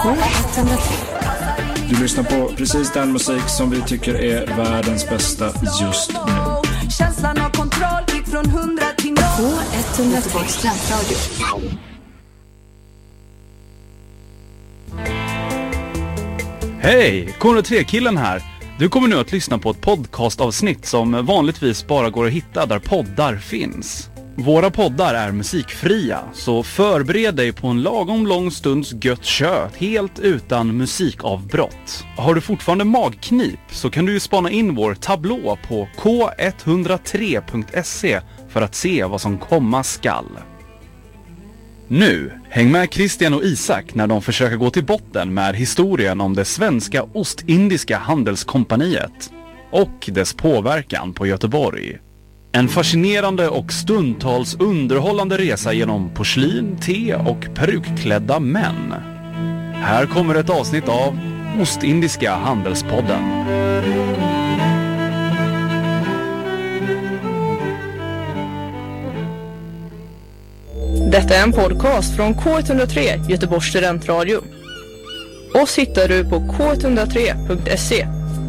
K103. Du lyssnar på precis den musik som vi tycker är världens bästa just nu. Känslan av kontroll gick från 100 till 0. K103 Studentradio. Hej, K103-killen här. Du kommer nu att lyssna på ett podcastavsnitt som vanligtvis bara går att hitta där poddar finns. Våra poddar är musikfria, så förbered dig på en lagom lång stunds gött kött helt utan musikavbrott. Har du fortfarande magknip så kan du ju spana in vår tablå på k103.se för att se vad som komma skall. Nu, häng med Christian och Isak när de försöker gå till botten med historien om det svenska Ostindiska handelskompaniet och dess påverkan på Göteborg. En fascinerande och stundtals underhållande resa genom porslin, te och perukklädda män. Här kommer ett avsnitt av Ostindiska handelspodden. Detta är en podcast från K103 Göteborgs studentradio. Oss hittar du på k103.se.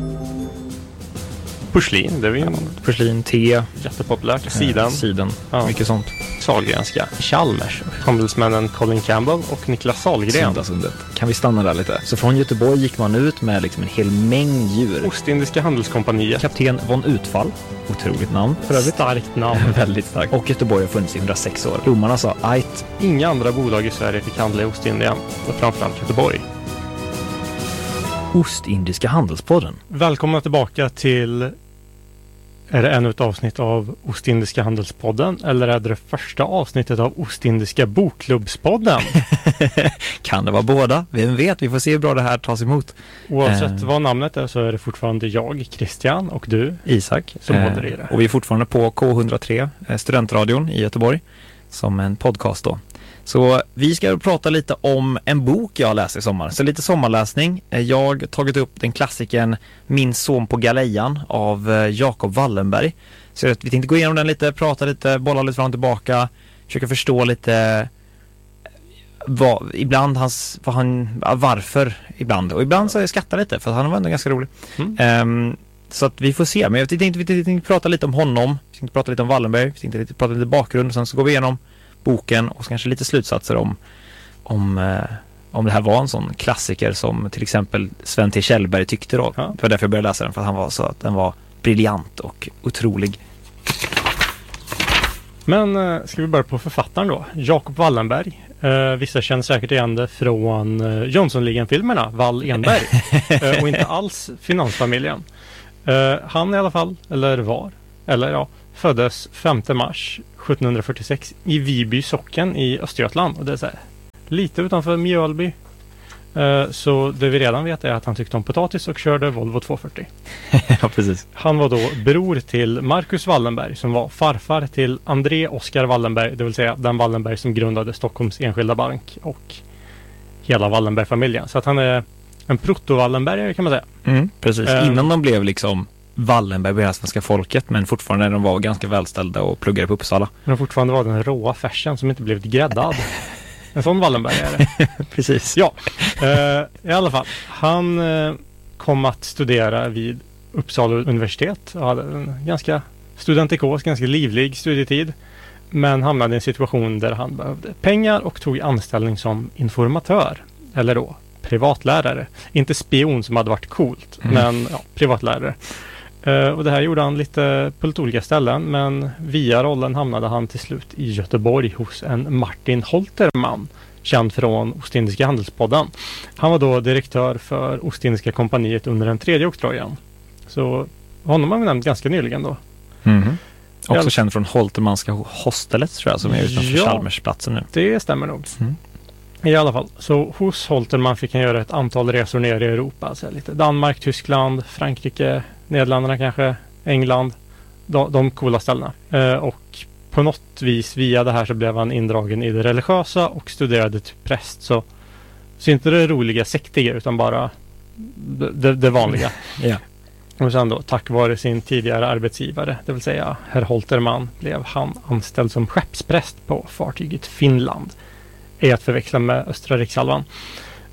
Porslin, det är ju porslin, te, jättepopulärt. Siden. Ja. Mycket sånt. Sahlgrenska, Chalmers, handelsmännen Colin Campbell och Niklas Sahlgren. Söndagssundet. Kan vi stanna där lite? Så från Göteborg gick man ut med liksom en hel mängd djur. Ostindiska handelskompaniet. Kapten von Utfall. Otroligt namn. För övrigt. Starkt namn. Väldigt starkt. Och Göteborg har funnits i 106 år. Romarna sa ajt. Inga andra bolag i Sverige fick handla i Ostindien. Och framförallt Göteborg. Ostindiska handelspodden. Välkomna tillbaka till... Är det ännu ett avsnitt av Ostindiska handelspodden eller är det första avsnittet av Ostindiska bokklubbspodden? Kan det vara båda? Vem vet, vi får se hur bra det här tas emot. Oavsett vad namnet är så är det fortfarande jag, Christian, och du, Isak, som modererar. Och vi är fortfarande på K103, studentradion i Göteborg, som en podcast då. Så vi ska prata lite om en bok jag läser i sommar. Så lite sommarläsning. Jag har tagit upp den klassiken Min son på galejan av Jacob Wallenberg. Så vi tänkte gå igenom den lite, prata lite, bolla lite fram och tillbaka. Försöka förstå lite varför ibland. Och ibland så jag skrattar lite för att han var ändå ganska rolig. Så att vi får se. Men jag tänkte prata lite om honom. Vi tänkte prata lite om Wallenberg. Vi tänkte prata lite bakgrund. Och sen så går vi igenom boken och kanske lite slutsatser om det här var en sån klassiker som till exempel Sven T. Kjellberg tyckte då. Ja. Det var därför jag började läsa den, för att han var så att den var briljant och otrolig. Men ska vi börja på författaren då? Jacob Wallenberg. Vissa känner säkert igen det från Jönssonligan-filmerna, Wall-Enberg. Och inte alls finansfamiljen. Han i alla fall, föddes 5 mars 1746 i Viby socken i Östergötland. Och det är så här, lite utanför Mjölby. Så det vi redan vet är att han tyckte om potatis och körde Volvo 240. Ja, precis. Han var då bror till Marcus Wallenberg som var farfar till André Oskar Wallenberg, det vill säga den Wallenberg som grundade Stockholms enskilda bank och hela Wallenberg-familjen. Så att han är en proto-Wallenbergare kan man säga. Precis, innan de blev liksom Wallenberg bland svenska folket, men fortfarande när de var ganska välställda och pluggade på Uppsala. Men fortfarande var den råa färsen som inte blivit gräddad. En sån Wallenberg är det. Precis. Ja, i alla fall. Han kom att studera vid Uppsala universitet och hade en ganska studentikos, ganska livlig studietid. Men hamnade i en situation där han behövde pengar och tog anställning som informatör. Eller då privatlärare. Inte spion som hade varit coolt, men privatlärare. Och det här gjorde han lite på lite olika ställen, men via rollen hamnade han till slut i Göteborg hos en Martin Holterman, känd från Ostindiska handelspodden. Han var då direktör för Ostindiska kompaniet under den 3:e oktrojan. Så honom har vi nämnt ganska nyligen då. Också känd från Holtermanska hostelet tror jag, som är utanför Chalmersplatsen nu. Det stämmer nog. I alla fall, så hos Holterman fick han göra ett antal resor ner i Europa. Så lite Danmark, Tyskland, Frankrike, Nederländerna kanske, England. De coola ställena. Och på något vis via det här så blev han indragen i det religiösa och studerade till präst. Så inte det roliga sektiga utan bara det vanliga. Ja. Och sen då, tack vare sin tidigare arbetsgivare, det vill säga herr Holterman, blev han anställd som skeppspräst på fartyget Finland. Är att förväxla med Östra Rikshalvan.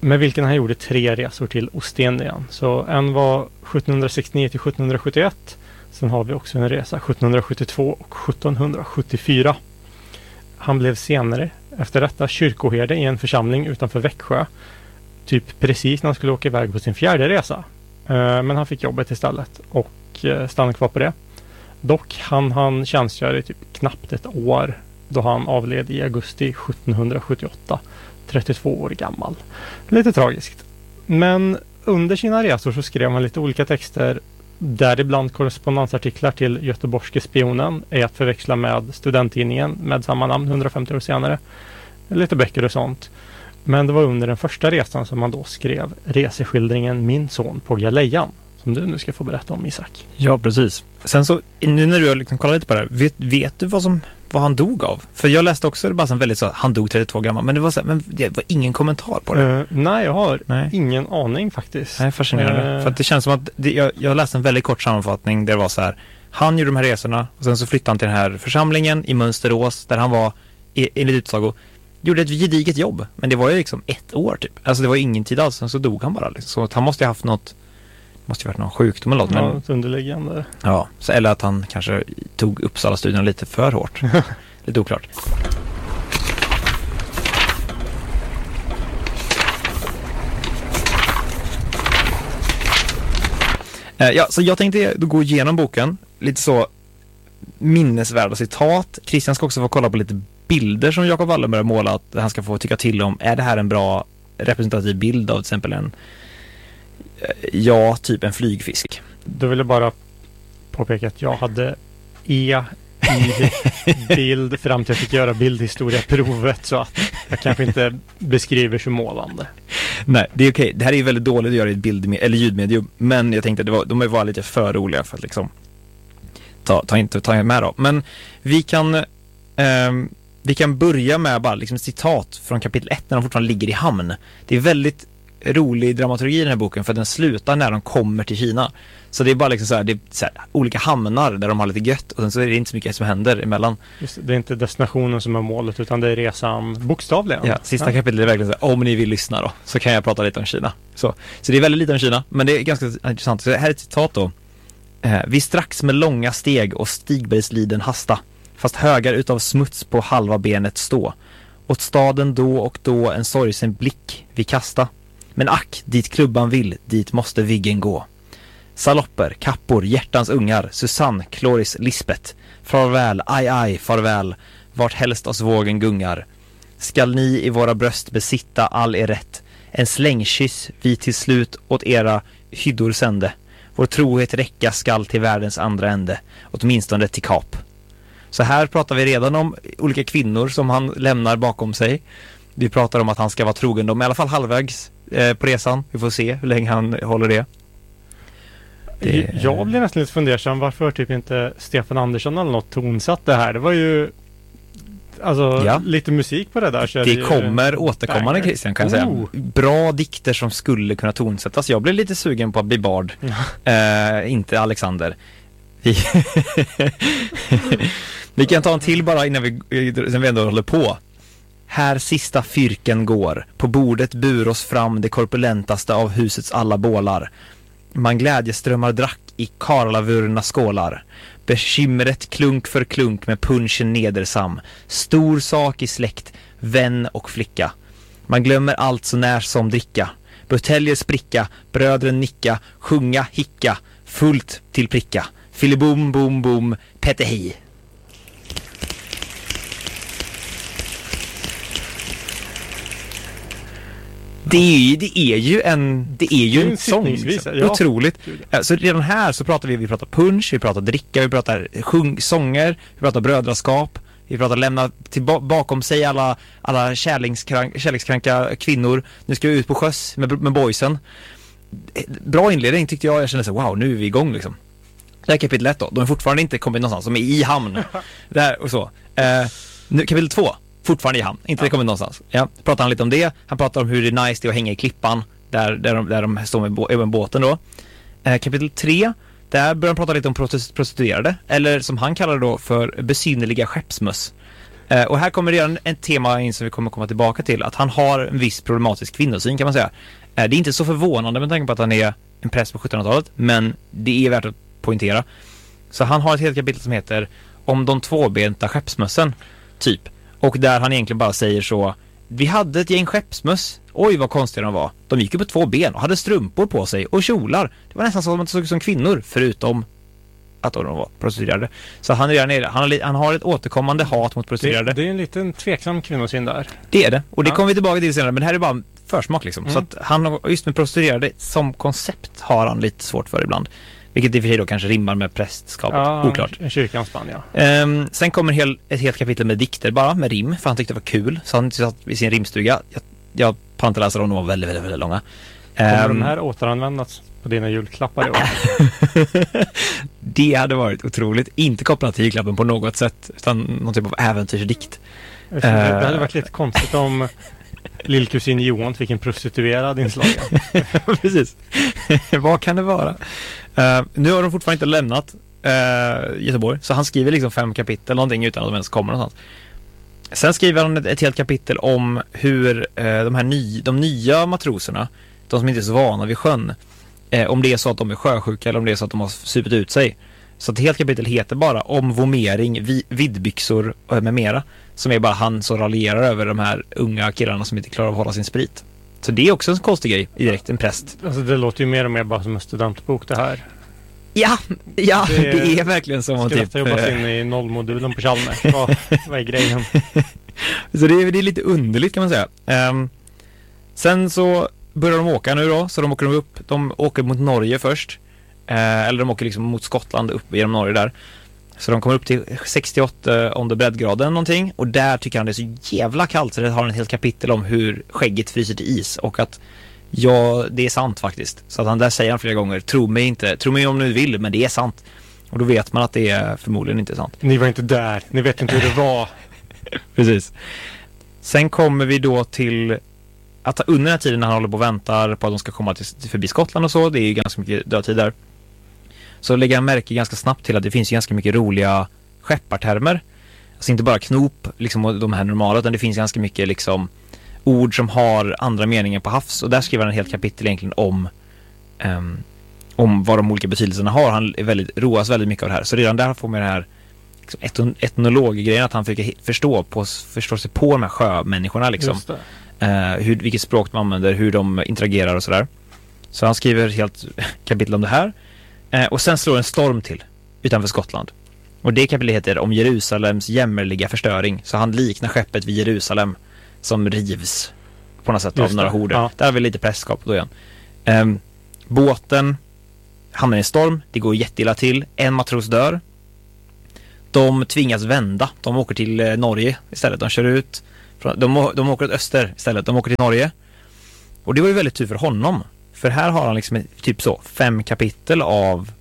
med vilken han gjorde 3 resor till Ostindien. Så en var 1769 till 1771. Sen har vi också en resa 1772 och 1774. Han blev senare efter detta kyrkoherde i en församling utanför Växjö. Typ precis när han skulle åka iväg på sin 4:e resa. Men han fick jobbet istället och stannade kvar på det. Dock han tjänstgöra i typ knappt ett år då han avled i augusti 1778. 32 år gammal. Lite tragiskt. Men under sina resor så skrev han lite olika texter, däribland korrespondansartiklar till Göteborgske Spionen, är att förväxla med studenttidningen med samma namn 150 år senare. Lite böcker och sånt. Men det var under den första resan som han då skrev reseskildringen Min son på Galejan, som du nu ska få berätta om, Isak. Ja, precis. Sen så, nu när du har liksom kollat lite på det här, vet du vad han dog av? För jag läste också det bara som väldigt så, han dog 32 gammal, men det var så, men det var ingen kommentar på det. Nej, jag har ingen aning faktiskt. Nej, fascinerande. För att det känns som att jag läste en väldigt kort sammanfattning där det var så här, han gjorde de här resorna och sen så flyttade han till den här församlingen i Mönsterås där han var enligt utsago, gjorde ett gediget jobb, men det var ju liksom 1 år typ. Alltså det var ingen tid alls, sen så dog han bara liksom. Så att han måste ju haft måste ju varit någon sjukdom eller något. Ja, ett underliggande. Ja, så, eller att han kanske tog Uppsala-studierna lite för hårt. Lite oklart. Ja, så jag tänkte gå igenom boken. Lite så minnesvärda citat. Christian ska också få kolla på lite bilder som Jakob Wallenberg har målat. Han ska få tycka till om, är det här en bra representativ bild av till exempel typ en flygfisk. Då vill jag bara påpeka att jag hade i bild fram till jag fick göra bildhistorieprovet, så att jag kanske inte beskriver så målande. Nej, det är okej. Det här är ju väldigt dåligt att göra i ett eller ljudmedium, men jag tänkte att de var lite för roliga för att liksom ta med då. Men vi kan börja med bara liksom citat från kapitel 1 när de fortfarande ligger i hamn. Det är väldigt rolig dramaturgi i den här boken för den slutar när de kommer till Kina. Så det är bara liksom så här, olika hamnar där de har lite gött och sen så är det inte så mycket som händer emellan. Just, det är inte destinationen som är målet utan det är resan bokstavligen. Ja, sista kapitlet är verkligen så här, om ni vill lyssna då så kan jag prata lite om Kina. Så det är väldigt lite om Kina, men det är ganska intressant. Så här är ett citat då. Vi strax med långa steg och Stigbergsliden hasta, fast högar utav smuts på halva benet stå. Åt staden då och då en sorgsen blick vi kasta. Men ack, dit klubban vill, dit måste Viggen gå. Salopper, kappor, hjärtans ungar, Susanne, Kloris, Lisbeth. Farväl, aj, farväl, vart helst oss vågen gungar. Skall ni i våra bröst besitta all er rätt. En slängkyss vi till slut åt era hyddor sände. Vår trohet räcka skall till världens andra ände, åtminstone till Kap. Så här pratar vi redan om olika kvinnor som han lämnar bakom sig. Vi pratar om att han ska vara trogen dem i alla fall halvvägs på resan. Vi får se hur länge han håller det. Jag blir nästan lite fundersam varför typ inte Stefan Andersson eller något tonsatt det här. Det var ju lite musik på det där. Så det kommer återkommande, Christian, kan jag säga. Bra dikter som skulle kunna tonsättas. Jag blev lite sugen på att bli bard. Inte Alexander. Vi kan ta en till bara innan vi ändå håller på. Här sista fyrken går. På bordet bur oss fram det korpulentaste av husets alla bålar. Man glädjeströmmar drack i karlavurna skålar. Bekymret klunk för klunk med punchen nedersam. Stor sak i släkt, vän och flicka. Man glömmer allt så när som dricka. Buteljer spricka, brödren nicka, sjunga, hicka, fullt till pricka. Filibom, bom, bom, petehi. Det är ju en sång. Ja. Otroligt. Så redan här så pratar vi pratar punch, vi pratar dricka, vi pratar sånger, vi pratar brödraskap, vi pratar lämna bakom sig alla kärlekskranka kvinnor. Nu ska vi ut på sjöss med boysen. Bra inledning tyckte jag. Jag kände så wow, nu är vi igång liksom. Det här kapitel 1 då. De är fortfarande inte kommit någonstans. De är i hamn. Där och så. Nu kapitel 2. Fortfarande i hamn. Inte det kommer någonstans. Ja, pratar han lite om det. Han pratar om hur det är nice det att hänga i klippan. Där de står med båten då. Kapitel 3. Där börjar han prata lite om prostituerade. Eller som han kallar det då för besynnerliga skeppsmöss. Och här kommer redan en tema in som vi kommer komma tillbaka till. Att han har en viss problematisk kvinnosyn kan man säga. Det är inte så förvånande med tanke på att han är en präst på 1700-talet. Men det är värt att poängtera. Så han har ett helt kapitel som heter Om de tvåbenta skeppsmössen. Typ. Och där han egentligen bara säger så. Vi hade ett gäng skeppsmöss. Oj vad konstiga de var. De gick ju på 2 ben och hade strumpor på sig och kjolar. Det var nästan så att de såg ut som kvinnor. Förutom att de var prostituerade. Så han har ett återkommande hat mot prostituerade. Det är en liten tveksam kvinnosyn där. Det är det. Och det kommer vi tillbaka till senare. Men det här är bara försmak liksom. Så att han har, just med prostituerade som koncept har han lite svårt för ibland. Vilket i och för sig då kanske rimmar med prästskapet. Oklart. Kyrkans spann, ja. Sen kommer ett helt kapitel med dikter bara, med rim. För han tyckte det var kul. Så han satt i sin rimstuga. Jag pantläser dem, de var väldigt, väldigt, väldigt långa. Kommer de här återanvändas på dina julklappar i år? Det hade varit otroligt. Inte kopplat till julklappen på något sätt. Utan någon typ av äventyrsdikt. Det hade varit lite konstigt om lillkusin Johan fick en prostituerad inslagen. Precis. Vad kan det vara? Nu har de fortfarande inte lämnat Göteborg. Så han skriver liksom 5 kapitel någonting utan att de ens kommer någonstans. Sen skriver han ett helt kapitel om hur de nya matroserna, de som inte är så vana vid sjön, om det är så att de är sjösjuka eller om det är så att de har supit ut sig. Så ett helt kapitel heter bara om vomering, vidbyxor med mera. Som är bara han som raljerar över de här unga killarna som inte klarar av att hålla sin sprit. Så det är också en konstig grej, direkt en präst. Alltså det låter ju mer och mer bara som en studentbok det här. Ja, det är verkligen som att typ jobba in i nollmodulen på Chalmers. Vad är grejen? Så det är lite underligt kan man säga. Sen så börjar de åka nu då, så de åker mot Norge först. Eller de åker liksom mot Skottland upp genom Norge där. Så de kommer upp till 68 under breddgraden någonting. Och där tycker han det är så jävla kallt. Så det har en helt kapitel om hur skägget fryser till is. Och att det är sant faktiskt. Så att där säger han flera gånger, tro mig om ni vill, men det är sant. Och då vet man att det är förmodligen inte sant. Ni var inte där, ni vet inte hur det var. Precis. Sen kommer vi då till att under den här tiden när han håller på och väntar på att de ska komma förbi Skottland och så. Det är ju ganska mycket dödtid där. Så lägger han märke ganska snabbt till att det finns ganska mycket roliga skeppartermer. Alltså inte bara knop liksom, och de här normala, utan det finns ganska mycket liksom ord som har andra meningar på havs. Och där skriver han en helt kapitel egentligen om vad de olika betydelserna har. Han är roas väldigt mycket av det här. Så redan där får man det här liksom, etnolog-grejen, att han försöker förstå sig på de här sjömänniskorna liksom. Vilket språk de använder, hur de interagerar och sådär. Så han skriver ett helt kapitel om det här. Och sen slår en storm till utanför Skottland. Och det kapitlet heter om Jerusalems jämmerliga förstöring. Så han liknar skeppet vid Jerusalem som rivs på något sätt av några horder. Ja. Där har vi lite prästskap då igen. Båten hamnar i en storm. Det går jätteilla till. En matros dör. De tvingas vända. De åker till Norge istället. De kör ut. De åker åt öster istället. De åker till Norge. Och det var ju väldigt tur för honom. För här har han liksom typ 5 kapitel av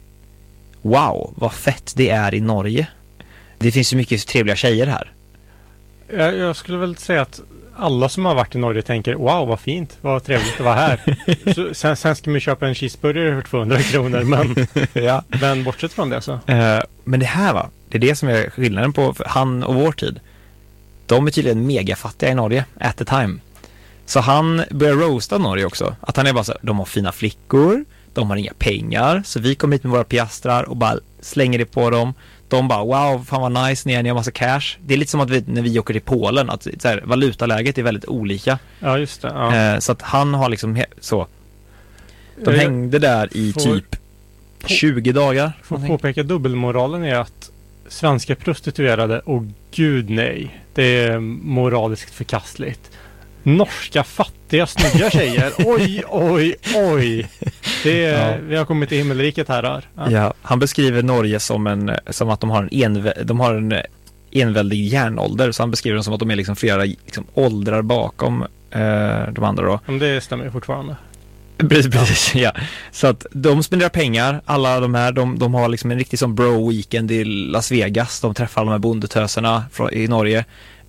wow, vad fett det är i Norge. Det finns ju mycket trevliga tjejer här. Jag skulle väl säga att alla som har varit i Norge tänker wow, vad fint, vad trevligt att vara här. sen ska man köpa en cheeseburgare för 200 kronor. Men, ja. Men bortsett från det så. Men det här det är det som är skillnaden på han och vår tid. De är tydligen megafattiga i Norge at the time. Så han börjar roasta Norge också. Att han är bara så, de har fina flickor, de har inga pengar, så vi kommer hit med våra piastrar och bara slänger det på dem. De bara, wow, fan vad nice, ni har massa cash. Det är lite som att när vi åker till Polen, att så här, valutaläget är väldigt olika. Ja, just det. Ja. Så att han har liksom så. De hängde där i typ 20 dagar. Får påpeka dubbelmoralen är att svenska prostituerade, och gud nej, det är moraliskt förkastligt. Norska fattiga snygga tjejer. Oj. Vi har kommit till himmelriket här. Ja, han beskriver Norge som att de har en enväldig järnålder. Så han beskriver dem som att de är liksom flera liksom åldrar bakom de andra då. Men det stämmer ju fortfarande. Precis, ja. Så att de spenderar pengar, alla de här, de har liksom en riktig som bro weekend i Las Vegas. De träffar alla de här bondetöserna i Norge.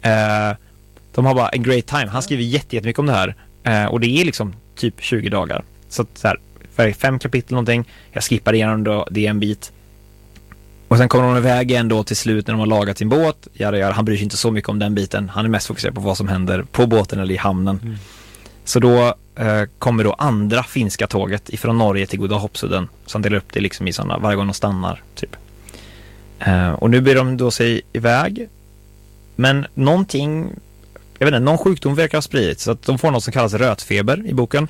De har bara en great time. Han skriver jättemycket om det här. Och det är liksom typ 20 dagar. Så här, 5 kapitel någonting. Jag skippar igenom då, det är en bit. Och sen kommer de iväg igen då till slut när de har lagat sin båt. Han bryr sig inte så mycket om den biten. Han är mest fokuserad på vad som händer på båten eller i hamnen. Så då kommer då andra finska tåget ifrån Norge till Goda Hoppsudden. Så han delar upp det liksom i sådana varje gång de stannar typ. Och nu blir de då sig iväg. Men någonting, jag vet inte, någon sjukdom verkar ha spridits. Så att de får något som kallas rötfeber i boken.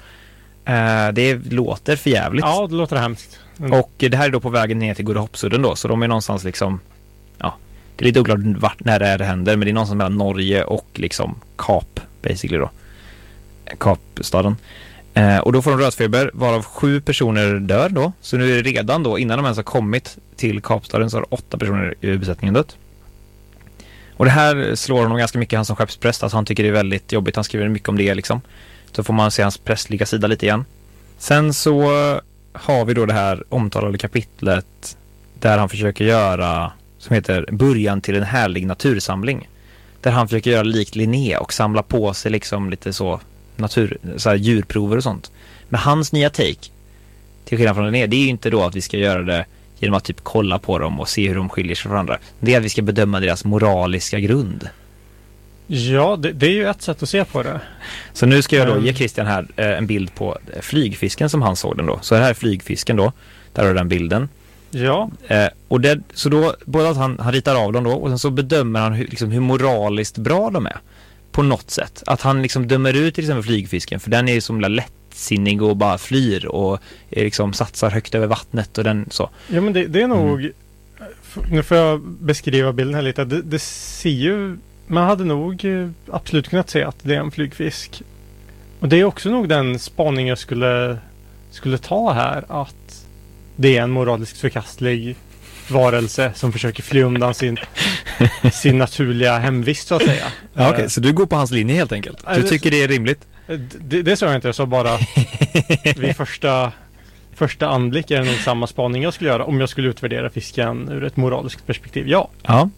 Det låter för jävligt. Ja, det låter hemskt. Och det här är då på vägen ner till Goda Hoppsudden då. Så de är någonstans liksom, ja, det är lite oklart vart när det händer. Men det är någonstans mellan Norge och liksom Kap, basically då. Kapstaden. Och då får de rötfeber, varav 7 personer dör då. Så nu är det redan då, innan de ens har kommit till Kapstaden, så har 8 personer i besättningen dött. Och det här slår honom ganska mycket, han som skeppspräst. Alltså han tycker det är väldigt jobbigt, han skriver mycket om det liksom. Så får man se hans prästliga sida lite igen. Sen så har vi då det här omtalade kapitlet där han försöker göra, som heter Början till en härlig natursamling. Där han försöker göra likt Linné och samla på sig liksom lite så så här djurprover och sånt. Men hans nya take, till skillnad från Linné, det är ju inte då att vi ska göra det genom att typ kolla på dem och se hur de skiljer sig från varandra. Det är att vi ska bedöma deras moraliska grund. Ja, det är ju ett sätt att se på det. Så nu ska jag då ge Christian här en bild på flygfisken som han såg den då. Så här är flygfisken då. Där har du den bilden. Ja. Och det, så då, både att han ritar av dem då och sen så bedömer han hur moraliskt bra de är. På något sätt. Att han liksom dömer ut till exempel flygfisken, för den är ju som lättsinnig och bara flyr och liksom satsar högt över vattnet och den så. Ja, men det är nog, nu får jag beskriva bilden här lite. Det ser ju, man hade nog absolut kunnat se att det är en flygfisk. Och det är också nog den spaning jag skulle ta här, att det är en moraliskt förkastlig varelse som försöker fly undan sin naturliga hemvist så att säga. Ja, okej, så du går på hans linje helt enkelt. Du tycker det är rimligt? Det sa jag inte, jag sa bara vid första anblick är det nog samma spaning jag skulle göra om jag skulle utvärdera fisken ur ett moraliskt perspektiv. Ja.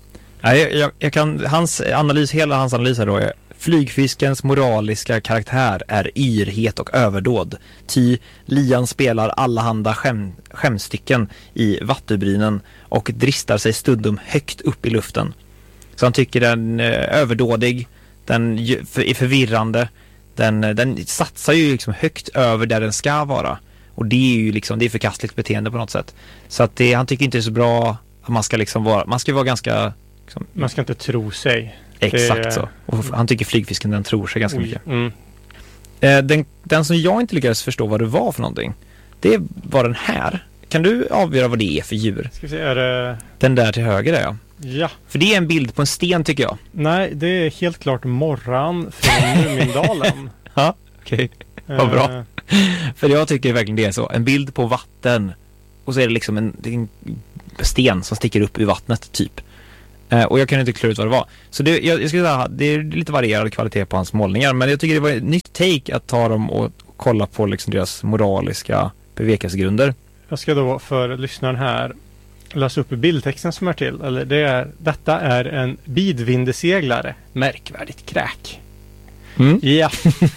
Jag kan, hela hans analys här då är: flygfiskens moraliska karaktär är yrhet och överdåd. Ty lian spelar allehanda skämstycken i vattenbrynen och dristar sig stundom högt upp i luften. Så han tycker den är överdådig, den är förvirrande, den satsar ju liksom högt över där den ska vara. Och det är ju liksom, det är förkastligt beteende på något sätt. Så att han tycker inte det är så bra att man ska liksom man ska vara ganska liksom, man ska inte tro sig. Exakt så. Och han tycker flygfisken, den tror sig ganska mycket. Den som jag inte lyckades förstå vad det var för någonting, det var den här. Kan du avgöra vad det är för djur? Ska vi se, är det... Den där till höger där, ja. Ja. För det är en bild på en sten tycker jag. Nej, det är helt klart Morran från Mumindalen. Ja, okej. Vad bra. För jag tycker verkligen det är så. En bild på vatten och så är det liksom en sten som sticker upp i vattnet typ. Och jag kan inte klura ut vad det var. Så jag skulle säga det är lite varierad kvalitet på hans målningar. Men jag tycker det var ett nytt take att ta dem och kolla på liksom deras moraliska bevekelsegrunder. Jag ska då för lyssnaren här läsa upp bildtexten som är till. Eller detta är en bidvindeseglare. Märkvärdigt kräk. Ja.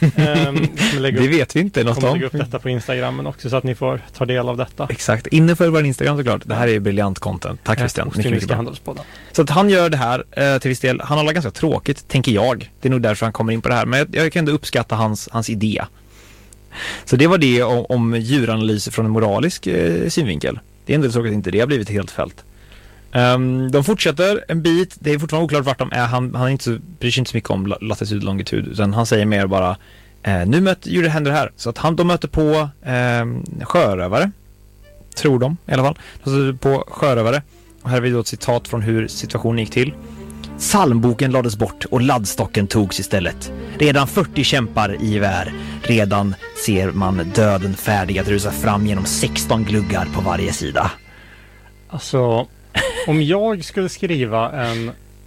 Det vet vi inte något om. Jag kommer lägga upp detta på Instagramen också så att ni får ta del av detta. Exakt, inne för vår Instagram såklart. Det här är briljant content. Tack Christian. Mycket bra. Så att han gör det här till viss del. Han har ganska tråkigt, tänker jag. Det är nog därför han kommer in på det här. Men jag kan ändå uppskatta hans idé. Så det var det om djuranalyser från en moralisk synvinkel. Det är ändå tråkigt att inte det har blivit helt fält. De fortsätter en bit. Det är fortfarande oklart vart de är. Han bryr sig inte så mycket om latitud, longitud, utan han säger mer bara nu händer det här. Så att de möter på sjörövare. Tror de i alla fall. De möter på sjörövare. Och här har vi då ett citat från hur situationen gick till. Salmboken lades bort och laddstocken togs istället. Redan 40 kämpar i gevär. Redan ser man döden färdig att rusa fram genom 16 gluggar på varje sida. Alltså, om jag skulle skriva en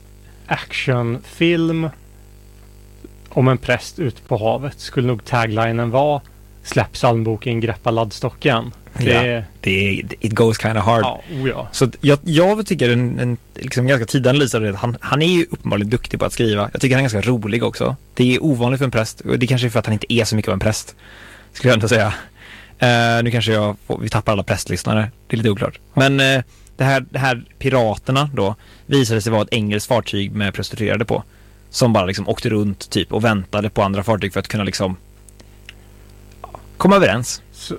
actionfilm om en präst ut på havet skulle nog taglinen vara släpp salmboken, greppa laddstocken. It goes kind of hard. Ja. Så jag tycker en liksom ganska tidig analys av det. Han är ju uppenbarligen duktig på att skriva. Jag tycker han är ganska rolig också. Det är ovanligt för en präst. Och det kanske är för att han inte är så mycket av en präst, skulle jag inte säga. Nu kanske vi tappar alla prästlyssnare. Det är lite oklart. Men Det här piraterna då visade sig vara ett engelskt fartyg med prostituerade på. Som bara liksom åkte runt typ och väntade på andra fartyg för att kunna liksom komma överens. Så,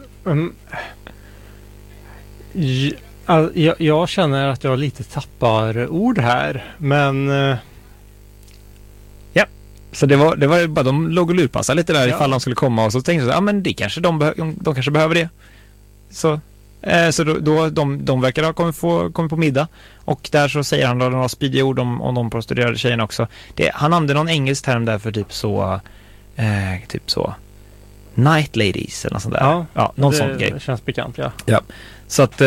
jag känner att jag lite tappar ord här, men ja, så det var bara de låg och lurpassade lite där ifall de skulle komma, och så tänkte jag men det kanske de kanske behöver det. Så då de verkar ha kommit på middag, och där så säger han då några spydiga ord om de prostituerade tjejerna också. Han använde någon engelsk term där för typ så night ladies eller något sånt där. Ja, någon sån grej. Det känns bekant, ja. Så att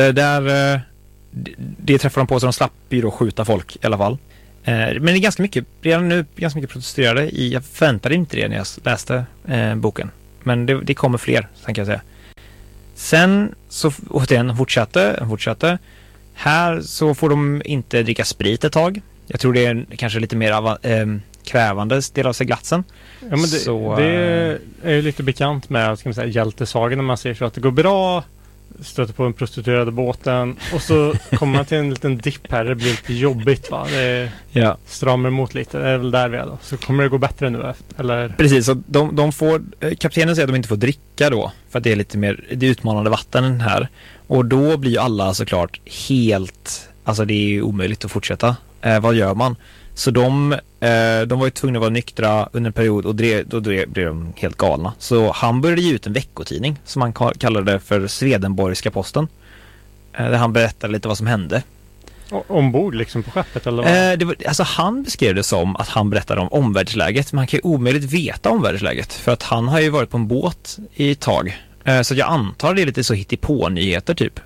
det träffar de på, så de slapp ju då skjuta folk i alla fall. Men det är ganska mycket protesterade jag förväntade inte det när jag läste boken. Men det kommer fler, kan jag säga. Sen så återigen fortsatte. Här så får de inte dricka sprit ett tag. Jag tror det är kanske lite mer krävande del av seglatsen. Ja, men det är ju lite bekant med, ska man säga, hjältesagan, när man ser så att det går bra, stöter på en prostituerad båten, och så kommer man till en liten dipp här, det blir lite jobbigt, va? Det stramar emot lite, det är väl där vi är då. Så kommer det gå bättre nu, eller? Precis, så de får, kaptenen säger att de inte får dricka då, för att det är lite mer, det är utmanande vatten här. Och då blir ju alla såklart helt, alltså det är ju omöjligt att fortsätta. Vad gör man? Så de var ju tvungna att vara nyktra under en period, och då blev de helt galna. Så han började ge ut en veckotidning som han kallade det för Swedenborgska Posten. Där han berättade lite vad som hände. Ombord liksom på skeppet, eller vad? Alltså han beskrev det som att han berättade om omvärldsläget, men han kan ju omöjligt veta omvärldsläget, för att han har ju varit på en båt i ett tag. Så jag antar det är lite så hittepå-nyheter typ.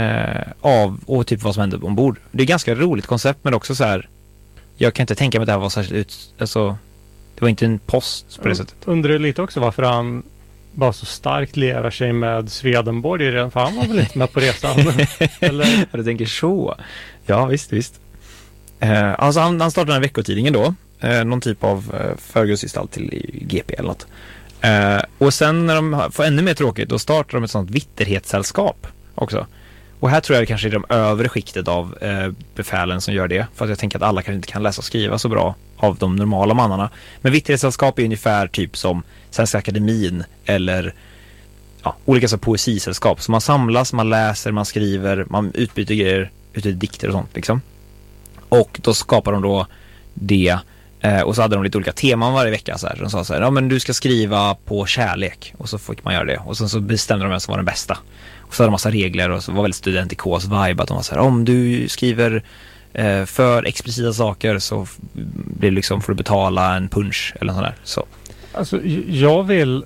Och typ vad som hände ombord. Det är ganska roligt koncept, men också så här. Jag kan inte tänka mig att det här var särskilt alltså, det var inte en post på det sättet. Undrar lite också varför han bara så starkt lever sig med Swedenborg redan, för han var väl inte med på resan. Eller? Jag tänker så. Ja, visst. Alltså han startade den här veckotidningen då. Någon typ av förgrundsgestalt till GP eller något. Och sen när de får ännu mer tråkigt, då startar de ett sånt vitterhetssällskap också. Och här tror jag det kanske är de övre skiktet av befälen som gör det. För att jag tänker att alla kanske inte kan läsa och skriva så bra av de normala mannarna. Men vitterhetssällskap är ungefär typ som Svenska Akademin eller olika så poesisällskap. Så man samlas, man läser, man skriver, man utbyter grejer, utbyter dikter och sånt liksom. Och då skapar de då det. Och så hade de lite olika teman varje vecka så här. De sa så här, men du ska skriva på kärlek. Och så fick man göra det. Och sen så bestämde de vem som var den bästa. Och så hade de massa regler, och så var väldigt studentikos vibe att de var så här, om du skriver för explicita saker så blir liksom, får du betala en punch eller sån där. Så. Alltså jag vill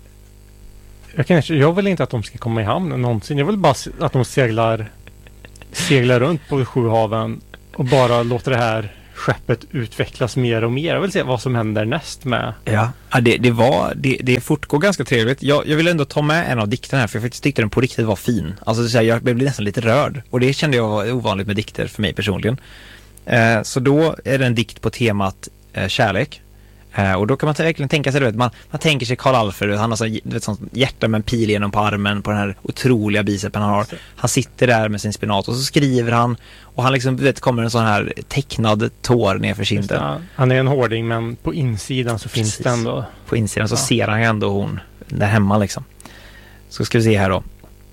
inte att de ska komma i hamn någonsin. Jag vill bara att de seglar runt på sjuhaven och bara låter det här skeppet utvecklas mer och mer. Jag vill se vad som händer näst med. Ja, det fortgår ganska trevligt. Jag vill ändå ta med en av dikterna här, för jag faktiskt tyckte den på riktigt var fin. Alltså så här, jag blev nästan lite rörd, och det kände jag var ovanligt med dikter för mig personligen. Så då är det en dikt på temat kärlek. Och då kan man verkligen tänka sig, man tänker sig Karl Alfred, han har så, sånt hjärta med en pil genom på armen på den här otroliga bicepen han har. Han sitter där med sin spenat och så skriver han, och han liksom, kommer en sån här tecknad tår ner för kinden. Han är en hårding, men på insidan så finns det ändå. På insidan så ser han ändå hon där hemma liksom. Så ska vi se här då.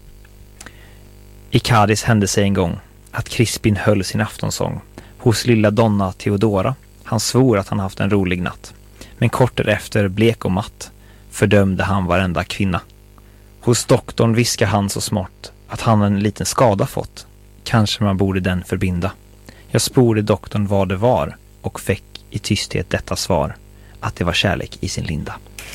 I Cadiz hände sig en gång att Crispin höll sin aftonsång hos lilla Donna Theodora. Han svor att han haft en rolig natt. Men kort därefter, blek och matt, fördömde han varenda kvinna. Hos doktorn viskar han så smått att han en liten skada fått. Kanske man borde den förbinda. Jag sporde doktorn vad det var och fick i tysthet detta svar, att det var kärlek i sin linda.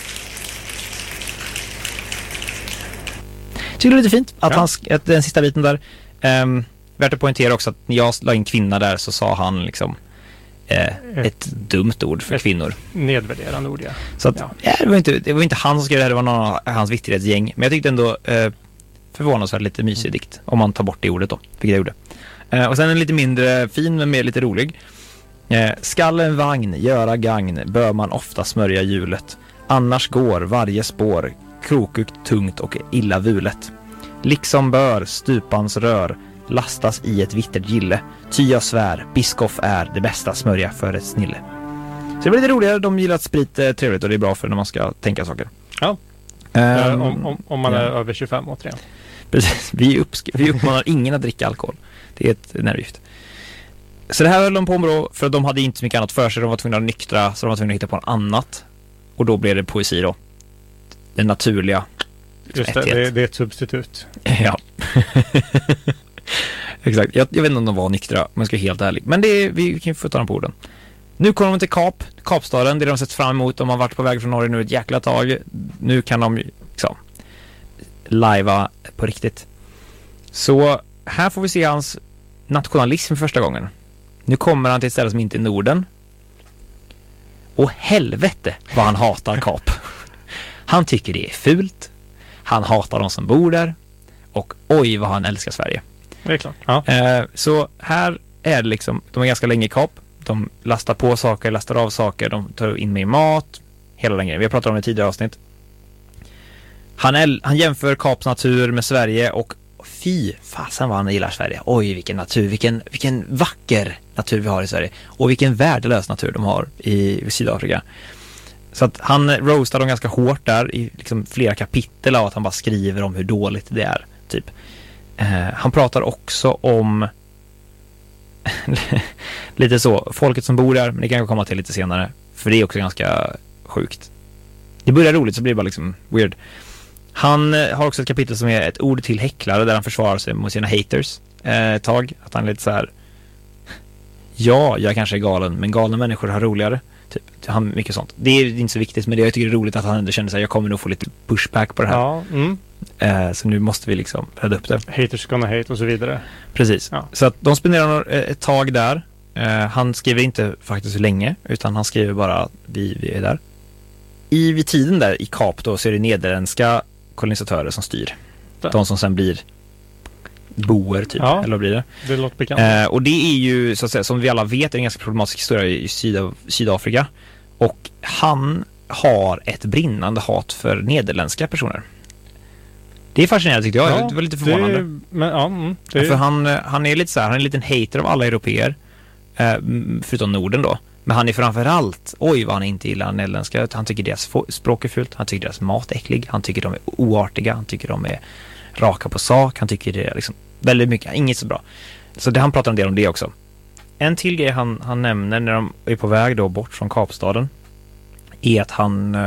Tycker det är lite fint att den sista biten där. Värt att poängtera också att när jag la in kvinna där så sa han liksom ett dumt ord för kvinnor. Nedvärderande ord, ja. Så att, det var inte han som skrev det här, det var någon av hans vitterhetsgäng. Men jag tyckte ändå förvånansvärt lite mysig dikt, om man tar bort det ordet då, vilket jag gjorde. Och sen en lite mindre fin men mer lite rolig. Skall en vagn göra gagn bör man ofta smörja hjulet. Annars går varje spår krokigt, tungt och illa vulet. Liksom bör stupans rör lastas i ett vittert gille. Ty jag svär, biskoff är det bästa smörja för ett snille. Så det blir lite roligare. De gillar att sprit är trevligt och det är bra för när man ska tänka saker. Ja. Om man är över 25 år. Precis. Vi uppmanar ingen att dricka alkohol. Det är ett nervgift. Så det här höll de på med då, för att de hade inte så mycket annat för sig. De var tvungna att nyktra, så de var tvungna att hitta på något annat. Och då blev det poesi då. Den naturliga. Just det, det är ett substitut. Ja. Exakt. Jag vet inte om de var nyktra, om jag ska vara helt ärlig. Men vi kan få ta dem på orden. Nu kommer de till Kapstaden. Det de sett fram emot. De har varit på väg från Norge nu ett jäkla tag. Nu kan de liksom lajva på riktigt. Så här får vi se hans nationalism för första gången. Nu kommer han till ett ställe som inte är Norden. Och helvete vad han hatar Kap. Han tycker det är fult. Han hatar de som bor där. Och oj vad han älskar Sverige. Det är klart. Ja. Så här är det liksom, de är ganska länge i Kap. De lastar på saker, lastar av saker. De tar in med mat. Hela den grejen. Vi har pratat om det i tidigare avsnitt. Han jämför Kaps natur med Sverige och fy fasen vad han gillar Sverige. Oj vilken natur, vilken vacker natur vi har i Sverige. Och vilken värdelös natur de har i Sydafrika. Så att han roastar dem ganska hårt där i liksom flera kapitel av att han bara skriver om hur dåligt det är. Typ. Han pratar också om lite så, folket som bor där, men det kan jag komma till lite senare. För det är också ganska sjukt. Det börjar roligt så blir det bara liksom weird. Han har också ett kapitel som är ett ord till häcklare där han försvarar sig mot sina haters ett tag. Att han är lite så här: ja, jag kanske är galen, men galna människor har roligare. Typ. Han, mycket sånt. Det är inte så viktigt, men jag tycker det är roligt att han ändå känner sig jag kommer nog få lite pushback på det här. Ja, så nu måste vi liksom rädda upp det. Haters gonna hate och så vidare. Precis. Ja. Så att de spenderar ett tag där. Han skriver inte faktiskt hur länge, utan han skriver bara att vi är där. Vid tiden där i Kap då så är det nederländska kolonisatörer som styr. De som sen blir boer typ, ja, eller vad blir det? Det låter bekant. Och det är ju så att säga, som vi alla vet, en ganska problematisk historia i Sydafrika. Och han har ett brinnande hat för nederländska personer. Det är fascinerande tyckte jag. Ja, det var lite förvånande. För han är lite så här, han är en liten hater av alla europeer. Förutom Norden då. Men han är framförallt, oj vad han inte gillar nederländska. Han tycker deras språk är fult. Han tycker deras mat är äcklig. Han tycker de är oartiga. Han tycker de är raka på sak. Han tycker det är liksom väldigt mycket, inget så bra. Så det, han pratar en del om det också. En till grej han nämner när de är på väg då bort från Kapstaden är att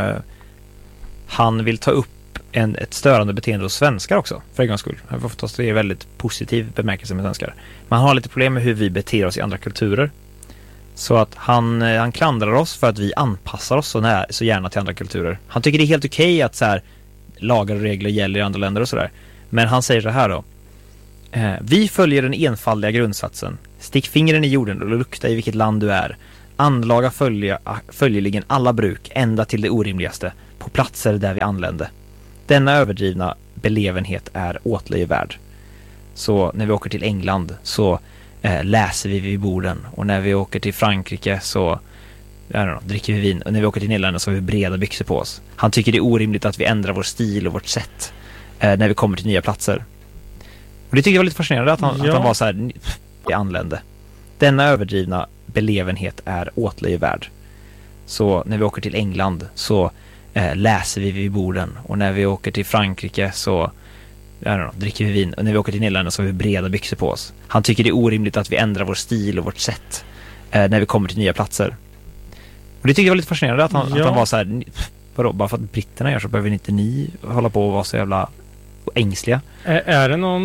han vill ta upp ett störande beteende hos svenskar också, för en gångs skull. Oftast det är väldigt positiv bemärkelse med svenskar. Men han har lite problem med hur vi beter oss i andra kulturer. Så att han klandrar oss för att vi anpassar oss så gärna till andra kulturer. Han tycker det är helt okej att så här, lagar och regler gäller i andra länder och sådär. Men han säger så här då: vi följer den enfaldiga grundsatsen. Stick fingren i jorden och lukta i vilket land du är. Anlaga följeligen alla bruk ända till det orimligaste på platser där vi anlände. Denna överdrivna belevenhet är åtlöjevärd. Så när vi åker till England så läser vi vid borden. Och när vi åker till Frankrike så dricker vi vin. Och när vi åker till Nederländerna så har vi breda byxor på oss. Han tycker det är orimligt att vi ändrar vår stil och vårt sätt när vi kommer till nya platser. Och det tycker jag var lite fascinerande att han var så här i anlände. Denna överdrivna belevenhet är åtlöjevärd. Så när vi åker till England så läser vi vid borden. Och när vi åker till Frankrike så dricker vi vin. Och när vi åker till Nederländerna så har vi breda byxor på oss. Han tycker det är orimligt att vi ändrar vår stil och vårt sätt när vi kommer till nya platser. Och det tycker jag var lite fascinerande att han var så här: vadå, bara för att britterna gör så behöver inte ni hålla på och vara så jävla ängsliga. Är det någon